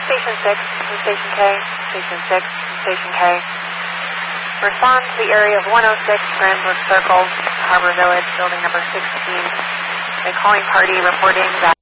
Station 6 and Station K, Station 6 and Station K. Respond to the area of 106 Cranbrook Circle, Harbor Village, building number 16. The calling party reporting that